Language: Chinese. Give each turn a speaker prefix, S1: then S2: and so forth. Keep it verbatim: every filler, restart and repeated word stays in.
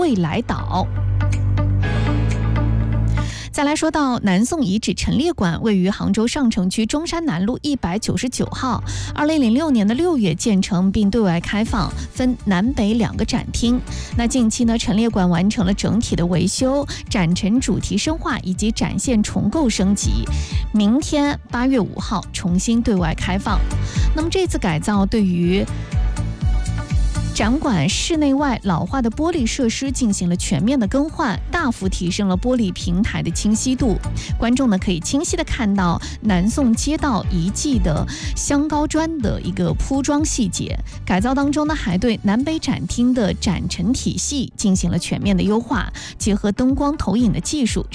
S1: 未来岛。再来说到南宋遗址陈列馆，位于杭州上城区中山南路一百九十九号，二零零六年的六月建成并对外开放，分南北两个展厅。那近期呢，陈列馆完成了整体的维修、展陈主题深化以及展现重构升级，明天八月五号重新对外开放。那么这次改造对于展馆室内外老化的玻璃设施进行了全面的更换，大幅提升了玻璃平台的清晰度。观众呢可以清晰的看到南宋街道遗迹的镶高砖的一个铺装细节。改造当中呢，还对南北展厅的展陈体系进行了全面的优化，结合灯光投影的技术，